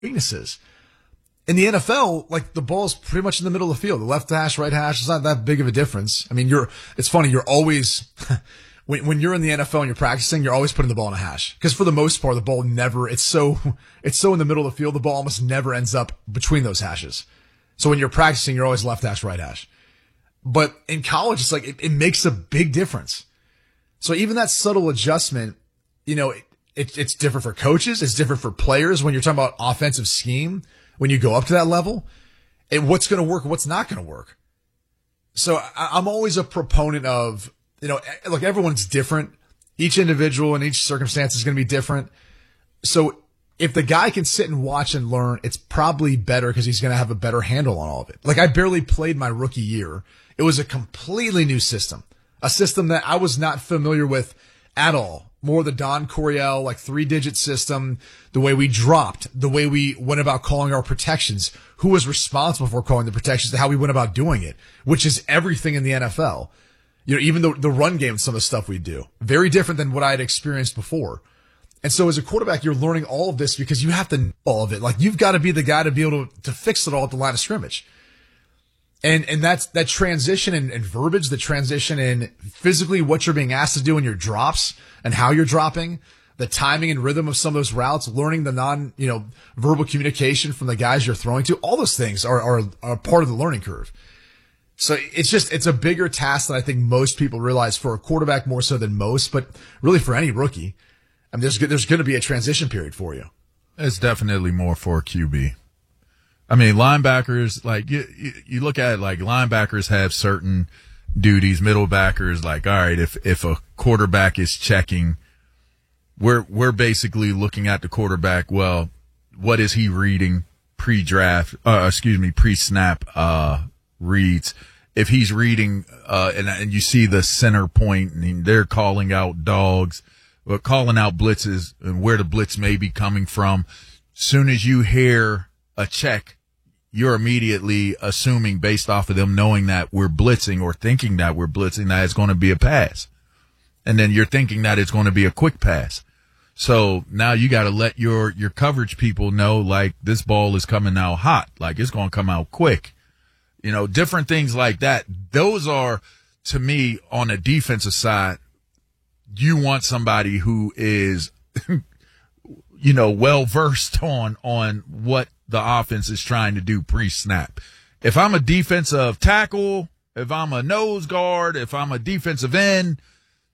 weaknesses. In the NFL, like the ball's pretty much in the middle of the field. The left hash, right hash, it's not that big of a difference. I mean, it's funny, you're always, when you're in the NFL and you're practicing, you're always putting the ball in a hash. Cause for the most part, the ball never, it's so in the middle of the field, the ball almost never ends up between those hashes. So when you're practicing, you're always left hash, right hash. But in college, it's like, it makes a big difference. So even that subtle adjustment, it's different for coaches. It's different for players when you're talking about offensive scheme. When you go up to that level, and what's going to work, what's not going to work. So I'm always a proponent of, look, everyone's different. Each individual and each circumstance is going to be different. So if the guy can sit and watch and learn, it's probably better because he's going to have a better handle on all of it. Like I barely played my rookie year. It was a completely new system, a system that I was not familiar with at all. More the Don Coryell, like 3-digit system, the way we dropped, the way we went about calling our protections, who was responsible for calling the protections, how we went about doing it, which is everything in the NFL. Even the run game, some of the stuff we do, very different than what I had experienced before. And so as a quarterback, you're learning all of this because you have to know all of it. Like you've got to be the guy to be able to fix it all at the line of scrimmage. And that's that transition and verbiage, the transition in physically what you're being asked to do in your drops and how you're dropping, the timing and rhythm of some of those routes, learning the verbal communication from the guys you're throwing to. All those things are part of the learning curve. So it's a bigger task than I think most people realize for a quarterback more so than most, but really for any rookie. I mean, there's going to be a transition period for you. It's definitely more for a QB. I mean, linebackers, like you look at it, like linebackers have certain duties, middle backers, like, all right, if a quarterback is checking, we're basically looking at the quarterback. Well, what is he reading pre-snap, reads? If he's reading, and you see the center point and they're calling out dogs, or calling out blitzes and where the blitz may be coming from. Soon as you hear a check, you're immediately assuming based off of them knowing that we're blitzing or thinking that we're blitzing that it's going to be a pass. And then you're thinking that it's going to be a quick pass. So now you got to let your coverage people know, like, this ball is coming out hot. Like, it's going to come out quick. Different things like that. Those are, to me, on the defensive side, you want somebody who is, well versed on what the offense is trying to do pre-snap. If I'm a defensive tackle, if I'm a nose guard, if I'm a defensive end,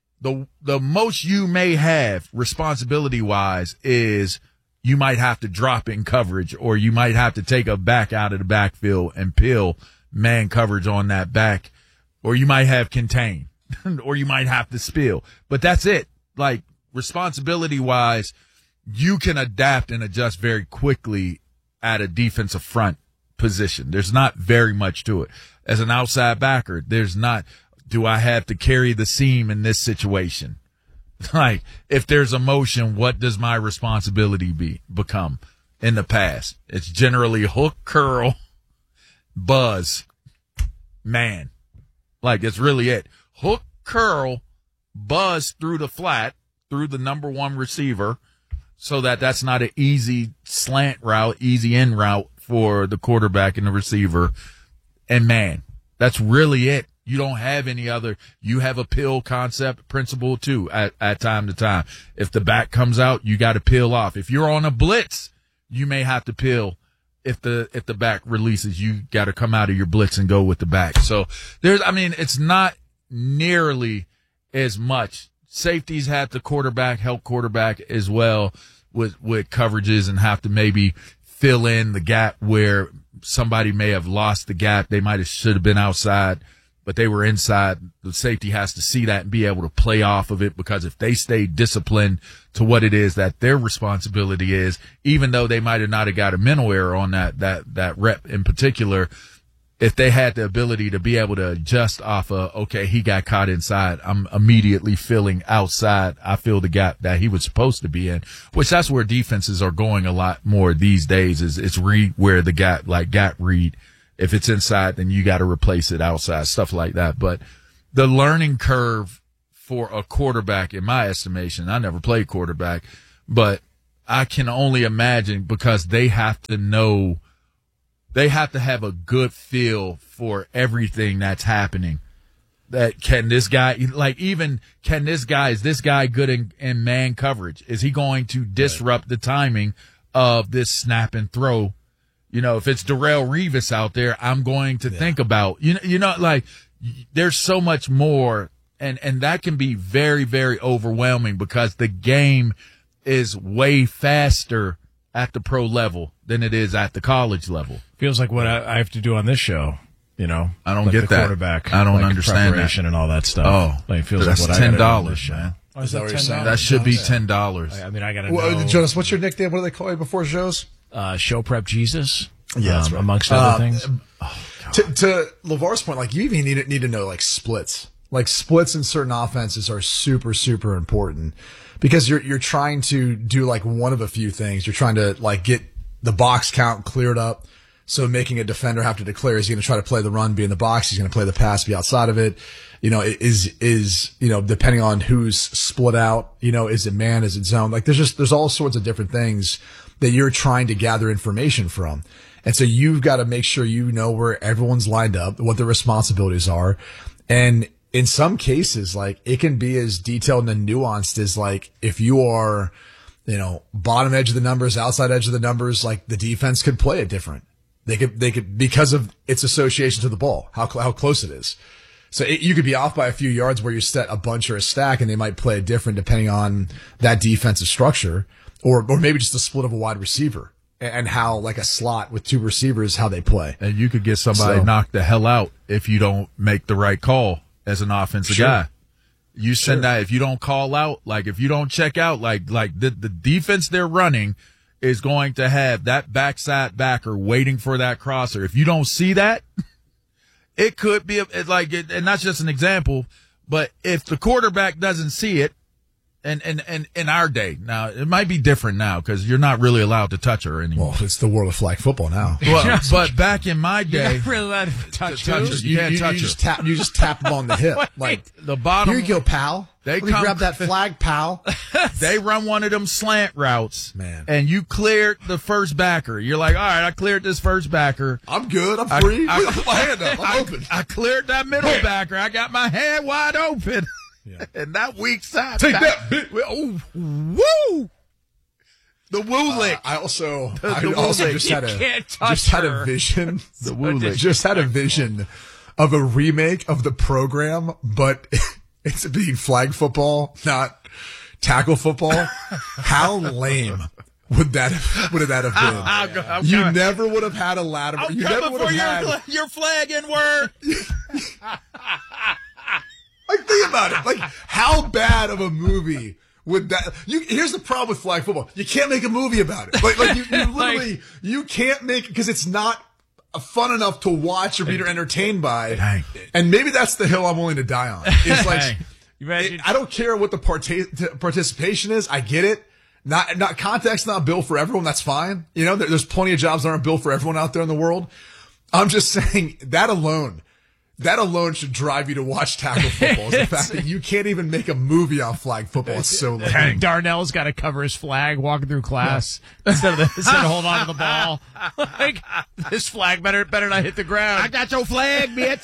the most you may have responsibility wise is you might have to drop in coverage, or you might have to take a back out of the backfield and peel man coverage on that back, or you might have contain, or you might have to spill. But that's it. Like, responsibility wise, you can adapt and adjust very quickly at a defensive front position. There's not very much to it. As an outside backer, there's not, do I have to carry the seam in this situation? Like, if there's a motion, what does my responsibility become in the pass? It's generally hook, curl, buzz, man. Like, it's really it. Hook, curl, buzz through the flat, through the number one receiver, so that's not an easy slant route, easy in route for the quarterback and the receiver. And man, that's really it. You don't have any other. You have a pill concept principle too at time to time. If the back comes out, you got to peel off. If you're on a blitz, you may have to peel. If the back releases, you got to come out of your blitz and go with the back. So it's not nearly as much. Safeties have to help quarterback as well with coverages, and have to maybe fill in the gap where somebody may have lost the gap. They should have been outside, but they were inside. The safety has to see that and be able to play off of it, because if they stay disciplined to what it is that their responsibility is, even though they might have not have got a mental error on that rep in particular, if they had the ability to be able to adjust off of, okay, he got caught inside, I'm immediately filling outside. I fill the gap that he was supposed to be in, which that's where defenses are going a lot more these days, is it's read where the gap, like gap read. If it's inside, then you got to replace it outside, stuff like that. But the learning curve for a quarterback, in my estimation, I never played quarterback, but I can only imagine because they have to know, they have to have a good feel for everything that's happening. That can this guy, like even can this guy, is this guy good in man coverage? Is he going to disrupt the timing of this snap and throw? You know, if it's Darrelle Revis out there, I'm going to think about, you know, like there's so much more, and that can be very, very overwhelming because the game is way faster at the pro level than it is at the college level. Feels like what I have to do on this show. You know, I don't like get the that. Quarterback, I don't like understand preparation that and all that stuff. Oh, like it feels that's like what I gotta do on this $10, show. man. Oh, is that what you're saying? $10? That should be $10. I mean, I gotta Well, know. Jonas, what's your nickname? What do they call you before shows? Show prep Jesus. Yeah, that's right. Amongst other things. To LeVar's point, like you even need to know like splits. Like splits in certain offenses are super, super important because you're trying to do like one of a few things. You're trying to like get the box count cleared up. So making a defender have to declare, is he going to try to play the run, be in the box? He's going to play the pass, be outside of it. You know, is, you know, depending on who's split out, you know, is it man, is it zone? Like there's all sorts of different things that you're trying to gather information from. And so you've got to make sure you know where everyone's lined up, what their responsibilities are. And in some cases, like it can be as detailed and nuanced as like if you are, you know, bottom edge of the numbers, outside edge of the numbers, like the defense could play it different. They could, because of its association to the ball, how close it is. So you could be off by a few yards where you set a bunch or a stack and they might play it different depending on that defensive structure or maybe just the split of a wide receiver and how like a slot with two receivers, how they play. And you could get somebody knocked the hell out if you don't make the right call as an offensive guy. You send that, if you don't call out, like if you don't check out, like the defense they're running is going to have that backside backer waiting for that crosser. If you don't see that, it could be and that's just an example, but if the quarterback doesn't see it, and in our day, now it might be different now because you're not really allowed to touch her anymore. Well, it's the world of flag football now. Well, but back in my day, You're not really allowed to touch her. her. You can't touch her. You just tap them on the hip. Like The bottom. here you go, pal. Let me grab that flag, pal. They run one of them slant routes, man, and you cleared the first backer. You're like, all right, I cleared this first backer. I'm good. I'm free. I put my hand up. I'm open. I cleared that middle backer. I got my hand wide open. Yeah. And that weak side. Take that bit. Oh, woo! The woo lick. I also lick. just had a vision. The woo lick. Just had a vision of a remake of the program, but it's being flag football, not tackle football. How lame would that have been? You never would have had a ladder. You never would have had your flag in word. Like, think about it. Like, how bad of a movie would that? Here's the problem with flag football. You can't make a movie about it. Like you literally, you can't make, because it's not fun enough to watch or be entertained by. Dang. And maybe that's the hill I'm willing to die on. It's like, Imagine. I don't care what the participation is. I get it. Not context, not built for everyone. That's fine. You know, there's plenty of jobs that aren't built for everyone out there in the world. I'm just saying that alone should drive you to watch tackle football. Is the fact that you can't even make a movie on flag football. It's so lame. Darnell's got to cover his flag walking through class instead of holding on to the ball. Like, this flag better not hit the ground. I got your flag, bitch.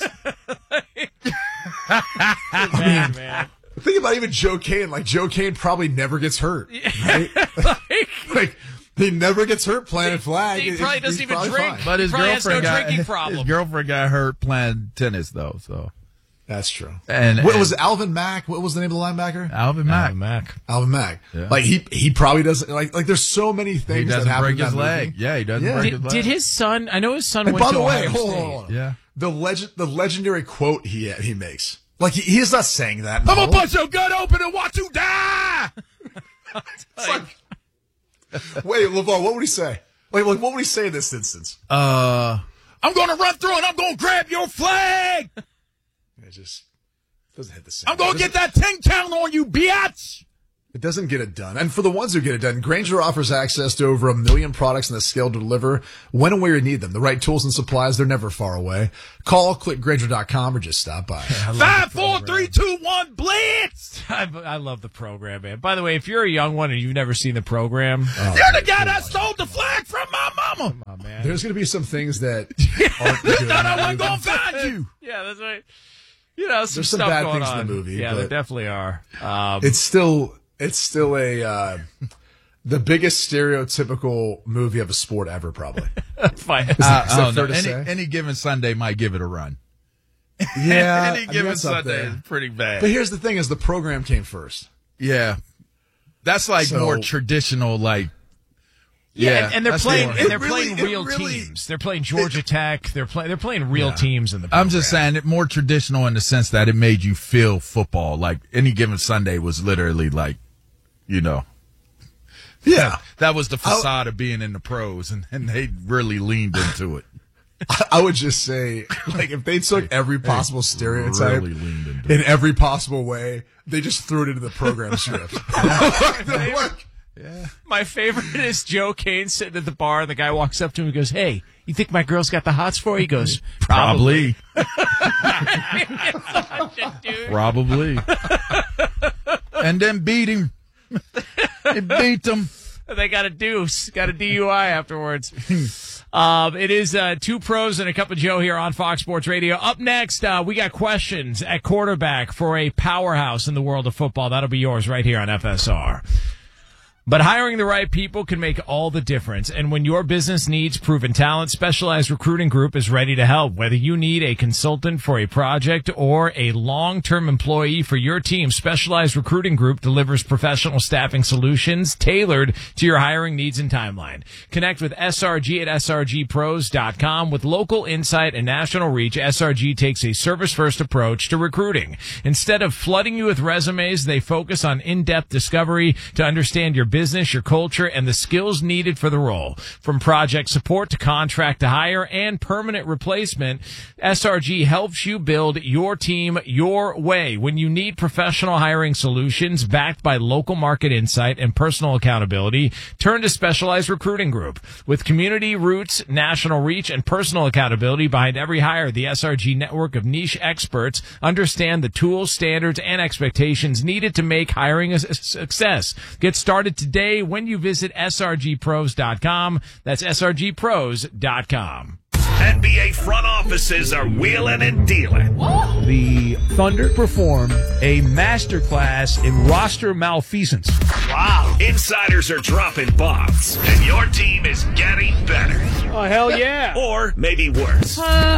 Man. Think about even Joe Kane. Like, Joe Kane probably never gets hurt. Right? like he never gets hurt playing flag. He probably doesn't even drink. Fine. But his probably girlfriend has no drinking problem. His girlfriend got hurt playing tennis, though. So that's true. And what was it, Alvin Mack? What was the name of the linebacker? Alvin Mack. Alvin Mack. Yeah. Like he probably doesn't like. There's so many things He doesn't that happen break in his that leg. movie. Yeah, he doesn't break his leg. Did his son? I know his son And went by to the way, Ohio hold State. on. Yeah. The legendary quote he makes. Like he is not saying that. I'm gonna bust your gut open and watch you die. It's like, wait, LeVar, what would he say? Like, what would he say in this instance? I'm gonna run through and I'm gonna grab your flag. It just doesn't hit the same. I'm gonna get that 10 count on you, biatch. It doesn't get it done. And for the ones who get it done, Grainger offers access to over 1 million products and the scale to deliver when and where you need them. The right tools and supplies, they're never far away. Call, click Grainger.com, or just stop by. 5, 4, 3, 2, 1, blitz! I love the program, man. By the way, if you're a young one and you've never seen the program, You're the guy that stole the flag from my mama. oh man, There's going to be some things that aren't good. You thought I wasn't going to find you. yeah, that's right. You know, There's some stuff bad going things on in the movie, Yeah, there but definitely are. it's still a the biggest stereotypical movie of a sport ever, probably. Fine. Is I that don't fair know. to say? Any given Sunday might give it a run. Yeah, Any given Sunday is pretty bad. But here's the thing: is the program came first. Yeah. That's like So- more traditional, like, Yeah, and they're that's playing more- and they're It really- playing real it really- teams. They're playing Georgia Tech. They're playing real teams in the I'm program. just saying it more traditional in the sense that it made you feel football. Like any given Sunday was literally like, you know, Yeah, that was the facade of being in the pros, and they really leaned into it. I would just say, like, if they took every possible stereotype Really leaned into in every possible way, they just threw it into the program script. Look, My favorite is Joe Kane sitting at the bar, and the guy walks up to him and goes, "Hey, you think my girl's got the hots for you?" He goes, Probably. Dude. Probably. And then beat him. They beat him. They got a deuce, got a DUI afterwards. It is two pros and a cup of Joe here on Fox Sports Radio. Up next, we got questions at quarterback for a powerhouse in the world of football. That'll be yours right here on FSR. But hiring the right people can make all the difference. And when your business needs proven talent, Specialized Recruiting Group is ready to help. Whether you need a consultant for a project or a long-term employee for your team, Specialized Recruiting Group delivers professional staffing solutions tailored to your hiring needs and timeline. Connect with SRG at srgpros.com. With local insight and national reach, SRG takes a service-first approach to recruiting. Instead of flooding you with resumes, they focus on in-depth discovery to understand your business, your culture, and the skills needed for the role. From project support to contract to hire and permanent replacement, SRG helps you build your team your way. When you need professional hiring solutions backed by local market insight and personal accountability, turn to Specialized Recruiting Group. With community roots, national reach, and personal accountability behind every hire, the SRG network of niche experts understand the tools, standards, and expectations needed to make hiring a success. Get started today when you visit srgpros.com. That's srgpros.com. NBA front offices are wheeling and dealing. The Thunder perform a masterclass in roster malfeasance. Wow. Insiders are dropping bombs, and your team is getting better. Oh, hell yeah. Or maybe worse.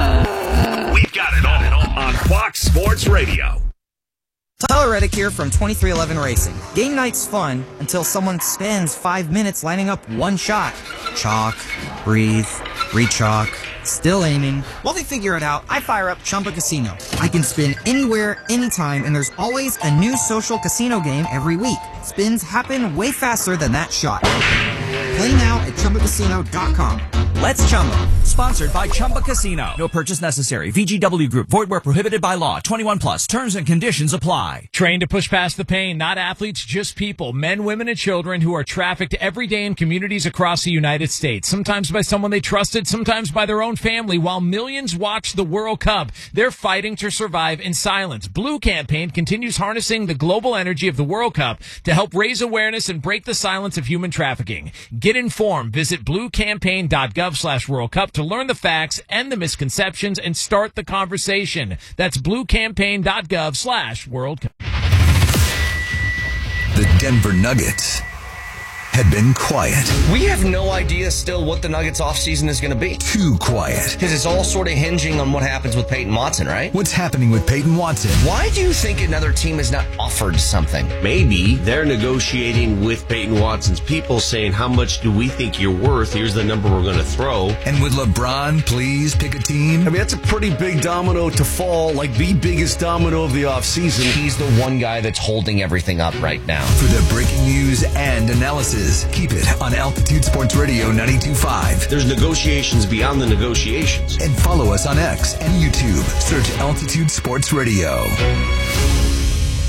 We've got it all on Fox Sports Radio. Tyler Reddick here from 2311 Racing. Game night's fun until someone spends 5 minutes lining up one shot. Chalk, breathe, re-chalk, still aiming. While they figure it out, I fire up Chumba Casino. I can spin anywhere, anytime, and there's always a new social casino game every week. Spins happen way faster than that shot. Play now at ChumbaCasino.com. Let's Chumba. Sponsored by Chumba Casino. No purchase necessary. VGW Group. Void where prohibited by law. 21 plus. Terms and conditions apply. Trained to push past the pain, not athletes, just people, men, women, and children who are trafficked every day in communities across the United States. Sometimes by someone they trusted, sometimes by their own family. While millions watch the World Cup, they're fighting to survive in silence. Blue Campaign continues harnessing the global energy of the World Cup to help raise awareness and break the silence of human trafficking. Get informed. Visit bluecampaign.gov/World Cup to learn the facts and the misconceptions and start the conversation. That's bluecampaign.gov/World Cup. The Denver Nuggets had been quiet. We have no idea still what the Nuggets offseason is going to be. Too quiet. Because it's all sort of hinging on what happens with Peyton Watson, right? What's happening with Peyton Watson? Why do you think another team has not offered something? Maybe they're negotiating with Peyton Watson's people saying, how much do we think you're worth? Here's the number we're going to throw. And would LeBron please pick a team? I mean, that's a pretty big domino to fall, like the biggest domino of the offseason. He's the one guy that's holding everything up right now. For the breaking news and analysis, keep it on Altitude Sports Radio 92.5. There's negotiations beyond the negotiations. And follow us on X and YouTube. Search Altitude Sports Radio.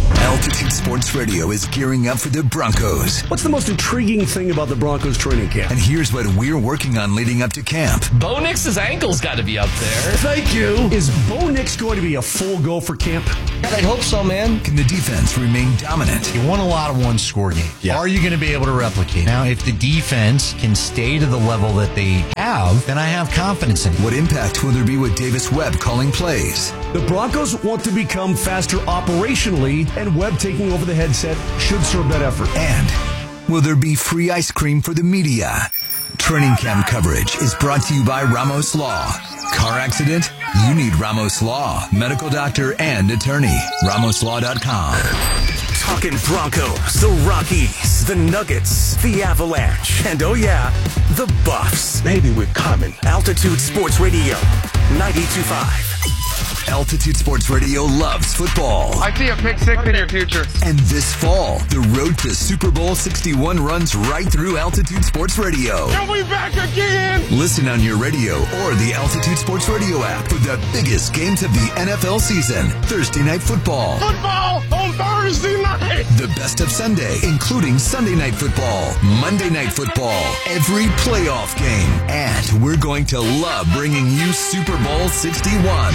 Altitude Sports Radio is gearing up for the Broncos. What's the most intriguing thing about the Broncos training camp? And here's what we're working on leading up to camp. Bo Nix's ankle's got to be up there. Thank you. Is Bo Nix going to be a full go for camp? I'd hope so, man. Can the defense remain dominant? You won a lot of one-score games. Yeah. Are you going to be able to replicate? Now, if the defense can stay to the level that they have, then I have confidence in it. What impact will there be with Davis Webb calling plays? The Broncos want to become faster operationally, and Webb taking over the headset should serve that effort. And will there be free ice cream for the media? Training camp coverage is brought to you by Ramos Law. Car accident? You need Ramos Law. Medical doctor and attorney. RamosLaw.com. Talking Broncos, the Rockies, the Nuggets, the Avalanche, and oh yeah, the Buffs. Maybe we're coming. Altitude Sports Radio, 92.5. Altitude Sports Radio loves football. I see a pick six in your future. And this fall, the road to Super Bowl 61 runs right through Altitude Sports Radio. Are we back again? Listen on your radio or the Altitude Sports Radio app for the biggest games of the NFL season. Thursday Night Football. Football on Thursday night. The best of Sunday, including Sunday Night Football, Monday Night Football, every playoff game. And we're going to love bringing you Super Bowl 61.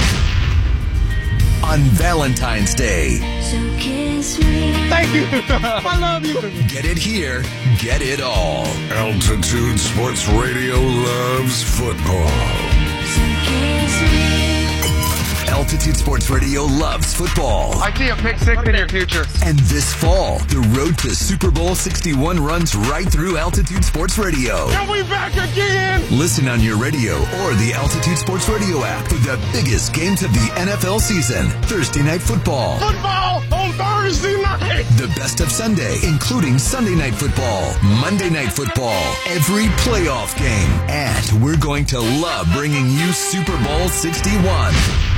On Valentine's Day. So kiss me. Thank you. I love you. Get it here. Get it all. Altitude Sports Radio loves football. So kiss me. Altitude Sports Radio loves football. I see a pick six in your future. And this fall, the road to Super Bowl 61 runs right through Altitude Sports Radio. Are we back again? Listen on your radio or the Altitude Sports Radio app for the biggest games of the NFL season. Thursday Night Football. Football on Thursday night. The best of Sunday, including Sunday Night Football, Monday Night Football, every playoff game. And we're going to love bringing you Super Bowl 61.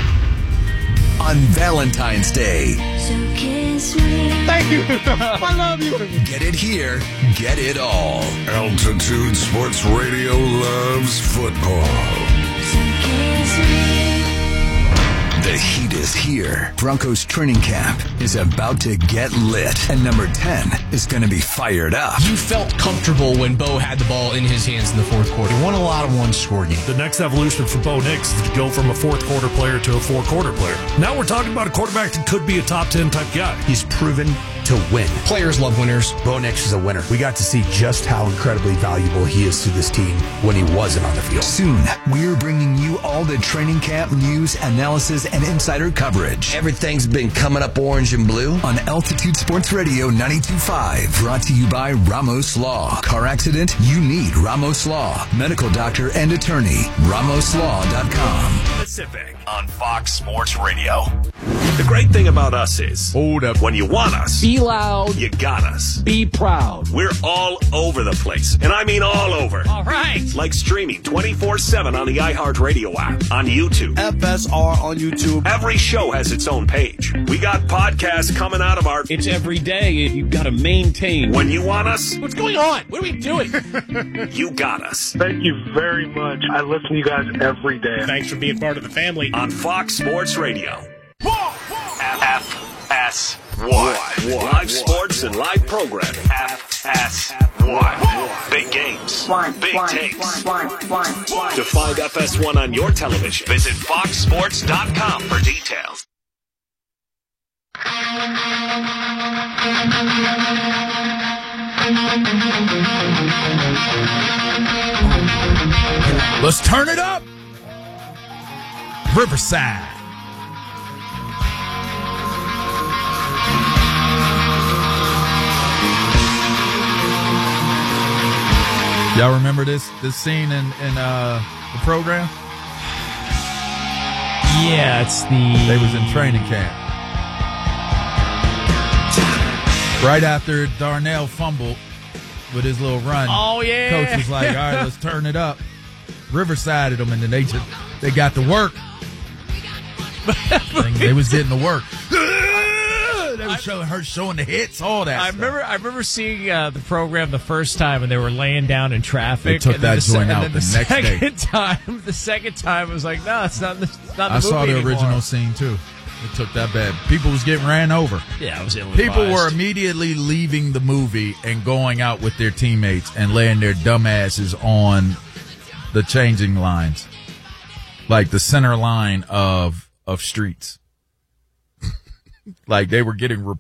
On Valentine's Day. So kiss me. Thank you. I love you. Get it here. Get it all. Altitude Sports Radio loves football. So kiss me. The heat is here. Broncos training camp is about to get lit. And number 10 is going to be fired up. You felt comfortable when Bo had the ball in his hands in the fourth quarter. You won a lot of one-score games. The next evolution for Bo Nix is to go from a fourth-quarter player to a four-quarter player. Now we're talking about a quarterback that could be a top 10 type guy. He's proven to win. Players love winners. Bo Nix is a winner. We got to see just how incredibly valuable he is to this team when he wasn't on the field. Soon, we're bringing you all the training camp news, analysis, and insider coverage. Everything's been coming up orange and blue. On Altitude Sports Radio 92.5. Brought to you by Ramos Law. Car accident? You need Ramos Law. Medical doctor and attorney. RamosLaw.com. Pacific on Fox Sports Radio. The great thing about us is, hold up, when you want us, be loud, you got us. Be proud. We're all over the place, and I mean all over. All right. Like streaming 24/7 on the iHeartRadio app, on YouTube. FSR on YouTube. Every show has its own page. We got podcasts coming out of our... It's every day, and you've got to maintain. When you want us... What's going on? What are we doing? You got us. Thank you very much. I listen to you guys every day. Thanks for being part of the family. On Fox Sports Radio. FS1. Live sports and live programming. FS1. Big games. Big takes. To find FS1 on your television, visit foxsports.com for details. Let's turn it up. Riverside. Y'all remember this scene in the program? Yeah, it's they was in training camp. Right after Darnell fumbled with his little run. Oh, yeah. Coach was like, all right, let's turn it up. Riverside them, and then they got to work. They was getting to work. They were showing the hits, all that I remember seeing the program the first time, and they were laying down in traffic. They took that joint out the next day. The second time, I was like, no, it's not the movie I saw the anymore. original scene, too. It took that bad. People was getting ran over. Yeah, it was ill-advised. People were immediately leaving the movie and going out with their teammates and laying their dumb asses on the changing lines, like the center line of streets. Like there were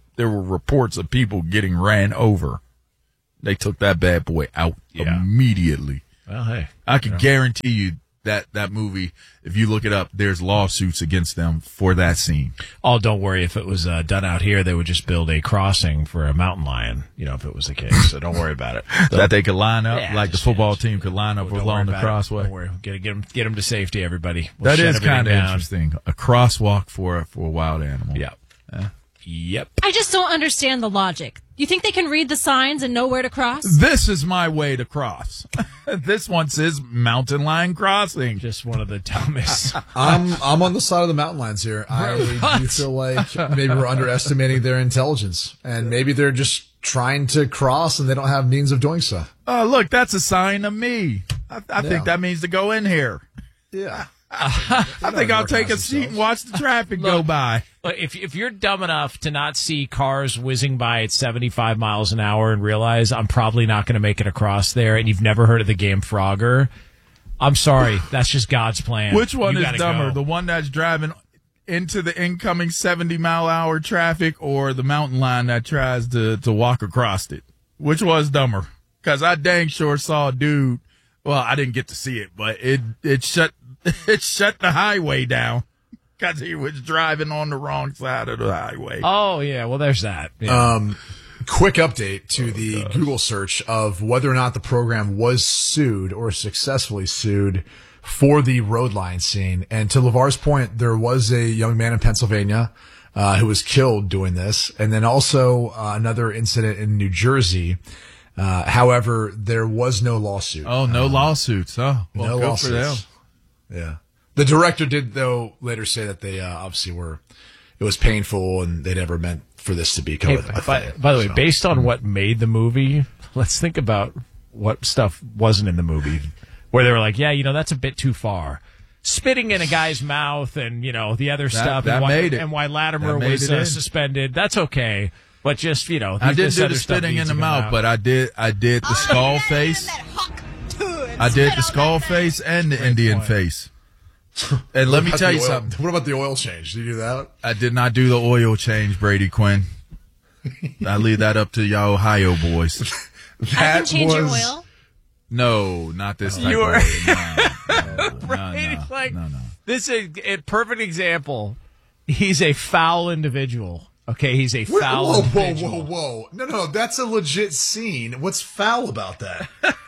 reports of people getting ran over. They took that bad boy out immediately. Well, hey, I can guarantee you that movie, if you look it up, there's lawsuits against them for that scene. Oh, don't worry. If it was done out here, they would just build a crossing for a mountain lion, if it was the case. So don't worry about it. That they could line up, like the football team could line up along the crossway. Don't worry. Get them to safety, everybody. That is kind of interesting. A crosswalk for a wild animal. Yeah. Yep. I just don't understand the logic. You think they can read the signs and know where to cross? This is my way to cross. This one says mountain lion crossing. Just one of the dumbest. I'm on the side of the mountain lions here. I do feel like maybe we're underestimating their intelligence, and maybe they're just trying to cross and they don't have means of doing so. Oh, look, that's a sign of me. I think that means to go in here. Yeah. I think I'll take a seat and watch the traffic go by. Look, if you're dumb enough to not see cars whizzing by at 75 miles an hour and realize I'm probably not going to make it across there, and you've never heard of the game Frogger, I'm sorry. That's just God's plan. Which one is dumber? The one that's driving into the incoming 70-mile-an-hour traffic, or the mountain lion that tries to walk across it? Which was dumber? Because I dang sure saw a dude. Well, I didn't get to see it, but it shut the highway down because he was driving on the wrong side of the highway. Oh, yeah. Well, there's that. Yeah. Quick update to the Google search of whether or not the program was sued or successfully sued for the road line scene. And to LeVar's point, there was a young man in Pennsylvania who was killed doing this. And then also another incident in New Jersey. However, there was no lawsuit. Oh, no lawsuits. Oh, well, no good lawsuits. for them. Yeah. The director did, though, later say that they obviously it was painful and they never meant for this to be covered. Hey, by the way, based on what made the movie, let's think about what stuff wasn't in the movie where they were like, yeah, that's a bit too far. Spitting in a guy's mouth and, the other stuff. That made it. And why Latimer was suspended. That's okay. But just, I didn't do the spitting in the mouth, but I did the skull face. I did the skull face and the Indian face. And let me tell you something. What about the oil change? Did you do that? I did not do the oil change, Brady Quinn. I leave that up to y'all Ohio boys. I can change your oil? No, not this type of oil. No. This is a perfect example. He's a foul individual. Okay, he's a foul individual. Whoa. No, that's a legit scene. What's foul about that?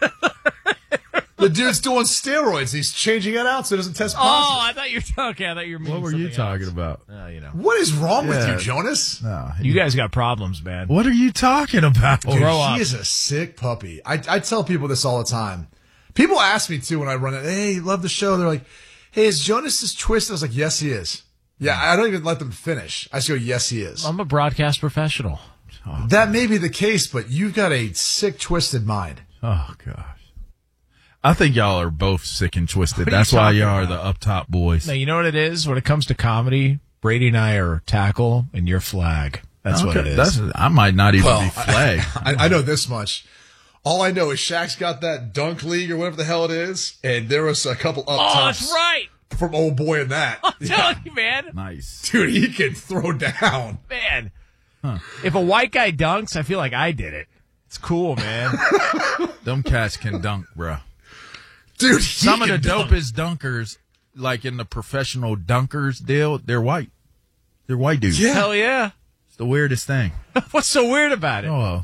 The dude's doing steroids. He's changing it out so it doesn't test positive. Oh, I thought you were meaning What were you talking about? What is wrong with you, Jonas? No, you guys got problems, man. What are you talking about? Dude, he is a sick puppy. I tell people this all the time. People ask me, too, when I run it, hey, love the show. They're like, hey, is Jonas twisted? I was like, yes, he is. Yeah, I don't even let them finish. I just go, yes, he is. I'm a broadcast professional. Oh, that may be the case, but you've got a sick, twisted mind. Oh, gosh. I think y'all are both sick and twisted. That's why y'all are the up top boys. Now, you know what it is? When it comes to comedy, Brady and I are tackle and you're flag. That's what it is. I might not even be flag. I know this much. All I know is Shaq's got that dunk league or whatever the hell it is, and there was a couple up tops. Oh, that's right. From old boy in that. I'm telling you, man. Nice. Dude, he can throw down. Man. Huh. If a white guy dunks, I feel like I did it. It's cool, man. Them cats can dunk, bro. Dude, some of the dopest dunkers, like in the professional dunkers deal, they're white. They're white dudes. Yeah. Hell yeah. It's the weirdest thing. What's so weird about it? Oh,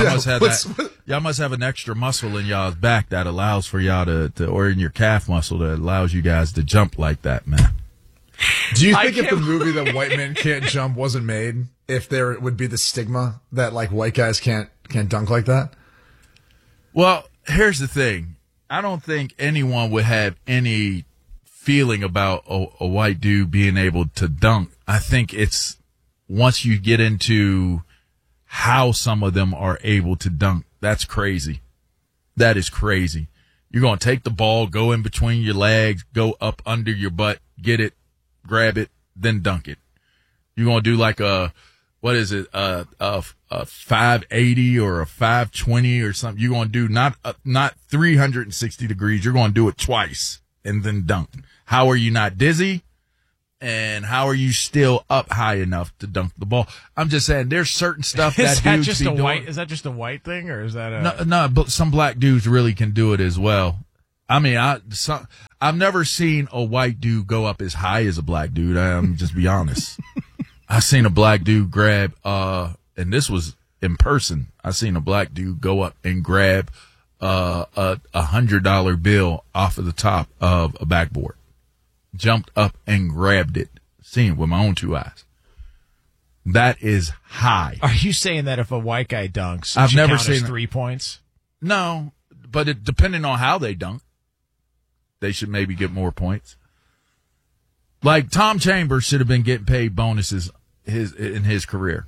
y'all must have an extra muscle in y'all's back that allows for y'all to or in your calf muscle that allows you guys to jump like that, man. Do you think if the movie that White Men Can't Jump wasn't made, if there would be the stigma that like white guys can't dunk like that? Well, here's the thing. I don't think anyone would have any feeling about a white dude being able to dunk. I think it's once you get into how some of them are able to dunk, that's crazy. That is crazy. You're going to take the ball, go in between your legs, go up under your butt, get it, grab it, then dunk it. You're going to do like a 580 or a 520 or something. You're going to do not 360 degrees. You're going to do it twice and then dunk. How are you not dizzy? And how are you still up high enough to dunk the ball? I'm just saying there's certain stuff that dudes just be a doing. white? Is that just a white thing, or is that a No, but some black dudes really can do it as well. I mean, I've never seen a white dude go up as high as a black dude. I'm just be honest. I seen a black dude grab, and this was in person. I seen a black dude go up and grab a $100 bill off of the top of a backboard. Jumped up and grabbed it. Seen it with my own two eyes. That is high. Are you saying that if a white guy dunks, I've never seen 3 points? No, but depending on how they dunk, they should maybe get more points. Like Tom Chambers should have been getting paid bonuses in his career.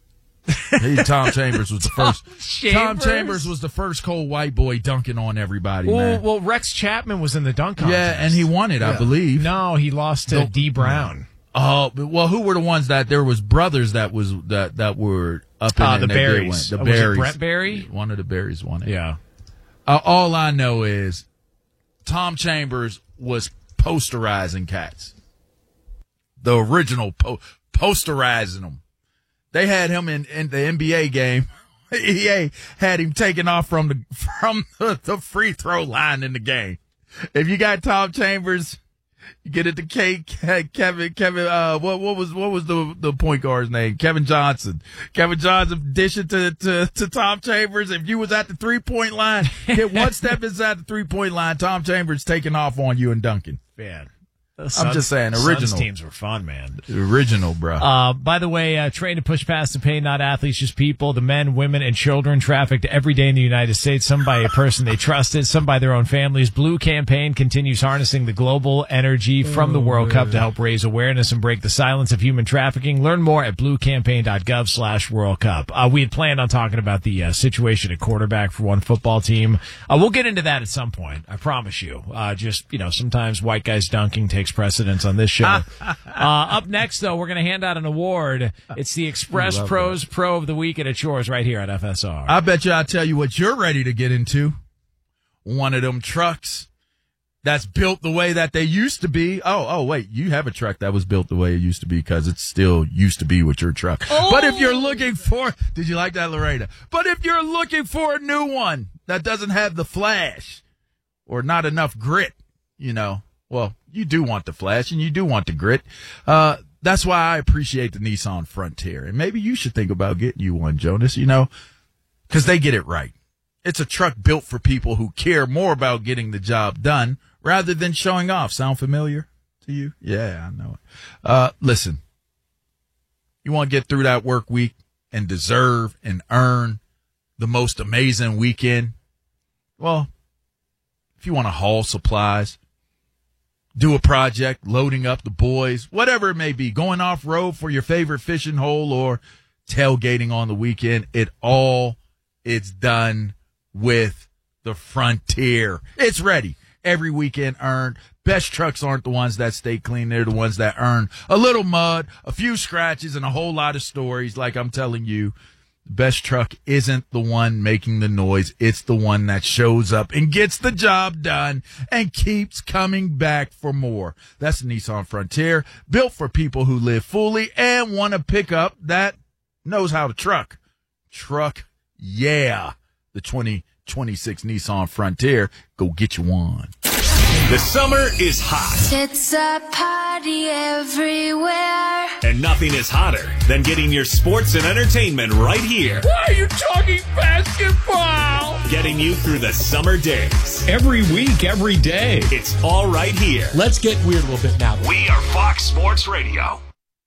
Tom Chambers was the first. Tom Chambers was the first cold white boy dunking on everybody. Man. Well, Rex Chapman was in the dunk contest. Yeah, and he won it, I believe. No, he lost to D. Brown. Oh, well, who were the ones that there was brothers that were up in the Berries? The Was Berries. it Brent Berry? One of the Berries won it. Yeah. All I know is Tom Chambers was posterizing cats. The original posterizing them. They had him in the NBA game. EA had him taken off from the free throw line in the game. If you got Tom Chambers, you get it to Kevin. What was the point guard's name? Kevin Johnson. Kevin Johnson dishing to Tom Chambers. If you was at the 3-point line, get one step inside the 3-point line. Tom Chambers taking off on you and dunking. Man. I'm just saying, original. Suns teams were fun, man. Original, bro. By the way, trained to push past the pain, not athletes, just people. The men, women, and children trafficked every day in the United States, some by a person they trusted, some by their own families. Blue Campaign continues harnessing the global energy from the World Cup to help raise awareness and break the silence of human trafficking. Learn more at bluecampaign.gov/World Cup. We had planned on talking about the situation at quarterback for one football team. We'll get into that at some point. I promise you. Sometimes white guys dunking takes precedence on this show. Up next, though, we're going to hand out an award. It's the Express Pros Pro of the Week, and it's yours right here at FSR. I bet you I'll tell you what you're ready to get into. One of them trucks that's built the way that they used to be. Oh, wait, you have a truck that was built the way it used to be because it still used to be with your truck. Oh. But if you're looking for, did you like that, Lorena? But if you're looking for a new one that doesn't have the flash or not enough grit, well, you do want the flash and you do want the grit. That's why I appreciate the Nissan Frontier. And maybe you should think about getting you one, Jonas, because they get it right. It's a truck built for people who care more about getting the job done rather than showing off. Sound familiar to you? Yeah, I know it. Listen, you want to get through that work week and deserve and earn the most amazing weekend? Well, if you want to haul supplies, do a project, loading up the boys, whatever it may be, going off-road for your favorite fishing hole or tailgating on the weekend, it's done with the Frontier. It's ready. Every weekend earned. Best trucks aren't the ones that stay clean. They're the ones that earn a little mud, a few scratches, and a whole lot of stories. Like I'm telling you, the best truck isn't the one making the noise. It's the one that shows up and gets the job done and keeps coming back for more. That's the Nissan Frontier, built for people who live fully and want a pickup that knows how to truck. Yeah. The 2026 Nissan Frontier. Go get you one. The summer is hot. It's a party everywhere. And nothing is hotter than getting your sports and entertainment right here. Why are you talking basketball? Getting you through the summer days. Every week, every day. It's all right here. Let's get weird a little bit now. We are Fox Sports Radio.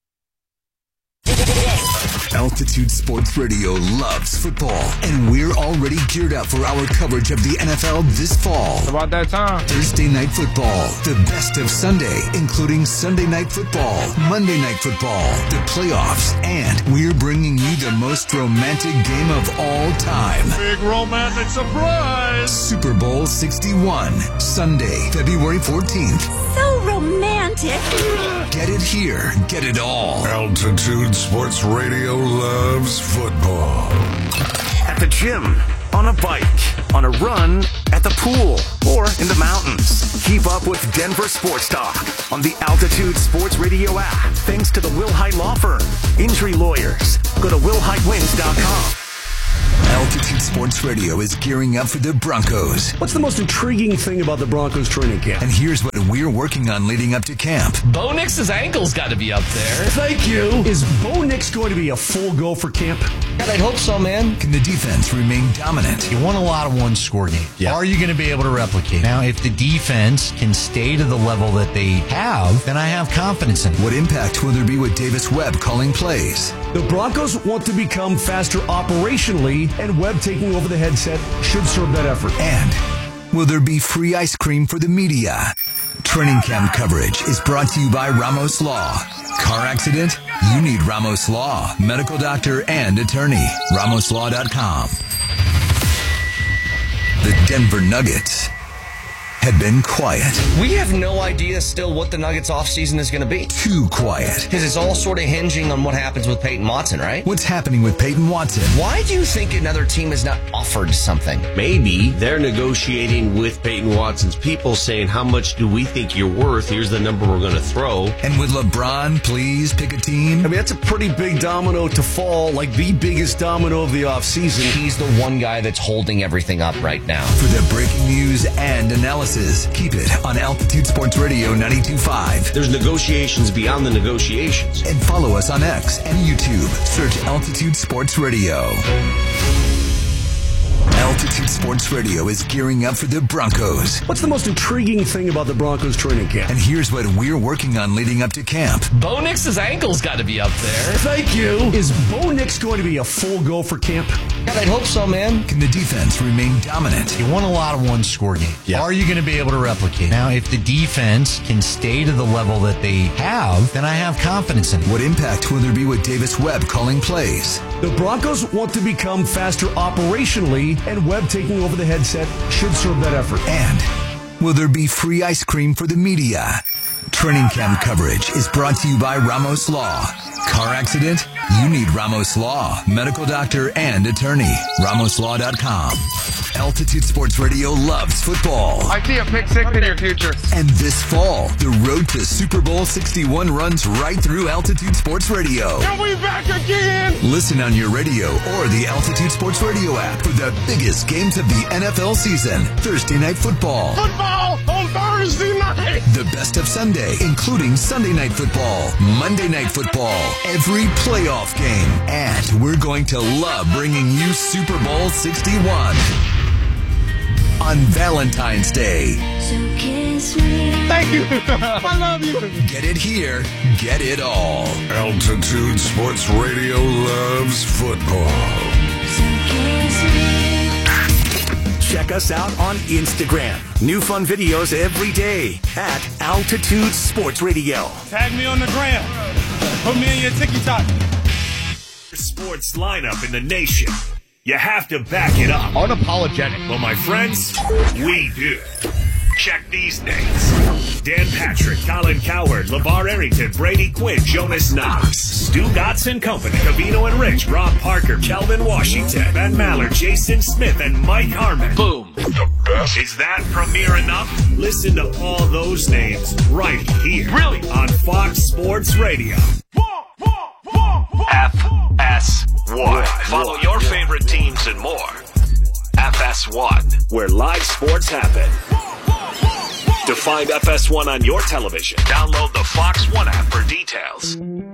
Altitude Sports Radio loves football, and we're already geared up for our coverage of the NFL this fall. It's about that time. Thursday Night Football, the best of Sunday, including Sunday Night Football, Monday Night Football, the playoffs, and we're bringing you the most romantic game of all time. Big romantic surprise! Super Bowl 61, Sunday, February 14th. So romantic. romantic. Get it here, get it all. Altitude Sports Radio loves football. At the gym, on a bike, on a run, at the pool, or in the mountains. Keep up with Denver Sports Talk on the Altitude Sports Radio app, thanks to the Will Hite Law Firm. Injury lawyers. Go to willhitewins.com. Altitude Sports Radio is gearing up for the Broncos. What's the most intriguing thing about the Broncos training camp? And here's what we're working on leading up to camp. Bo Nix's ankle's got to be up there. Thank you. Is Bo Nix going to be a full go for camp? God, I'd hope so, man. Can the defense remain dominant? You want a lot of one-score games. Are you going to be able to replicate? Now, if the defense can stay to the level that they have, then I have confidence in it. What impact will there be with Davis Webb calling plays? The Broncos want to become faster operationally, and Webb taking over the headset should serve that effort. And will there be free ice cream for the media? Training camp coverage is brought to you by Ramos Law. Car accident? You need Ramos Law. Medical doctor and attorney. RamosLaw.com. The Denver Nuggets had been quiet. We have no idea still what the Nuggets offseason is going to be. Too quiet. Because it's all sort of hinging on what happens with Peyton Watson, right? What's happening with Peyton Watson? Why do you think another team has not offered something? Maybe they're negotiating with Peyton Watson's people saying, how much do we think you're worth? Here's the number we're going to throw. And would LeBron please pick a team? I mean, that's a pretty big domino to fall, like the biggest domino of the offseason. He's the one guy that's holding everything up right now. For the breaking news and analysis, keep it on Altitude Sports Radio 92.5. There's negotiations beyond the negotiations. And follow us on X and YouTube. Search Altitude Sports Radio. Altitude Sports Radio is gearing up for the Broncos. What's the most intriguing thing about the Broncos training camp? And here's what we're working on leading up to camp. Bo Nix's ankle's got to be up there. Thank you. Is Bo Nix going to be a full go for camp? God, I'd hope so, man. Can the defense remain dominant? You want a lot of one-score games. Are you going to be able to replicate? Now, if the defense can stay to the level that they have, then I have confidence in it. What impact will there be with Davis Webb calling plays? The Broncos want to become faster operationally, and Webb taking over the headset should serve that effort. And will there be free ice cream for the media? Training camp coverage is brought to you by Ramos Law. Car accident? You need Ramos Law. Medical doctor and attorney. RamosLaw.com. Altitude Sports Radio loves football. I see a pick six in your future. And this fall, the road to Super Bowl 61 runs right through Altitude Sports Radio. Are we back again? Listen on your radio or the Altitude Sports Radio app for the biggest games of the NFL season. Thursday Night Football. Football on Thursday night. The best of Sunday, including Sunday Night Football, Monday Night Football, every playoff game. And we're going to love bringing you Super Bowl 61 on Valentine's Day. So kiss me. Thank you. I love you. Get it here, get it all. Altitude Sports Radio loves football. So kiss me. Check us out on Instagram. New fun videos every day at Altitude Sports Radio. Tag me on the gram. Put me in your TikTok. Sports lineup in the nation. You have to back it up. Unapologetic. Well, my friends, we do. Check these names. Dan Patrick, Colin Coward, LeVar Arrington, Brady Quinn, Jonas Knox, Stu Gotts and Company, Cavino and Rich, Rob Parker, Kelvin Washington, Ben Mallard, Jason Smith, and Mike Harmon. Boom. The best. Is that premiere enough? Listen to all those names right here. Really? On Fox Sports Radio. FS1. Follow your favorite teams and more. FS1, where live sports happen. To find FS1 on your television, download the Fox One app for details.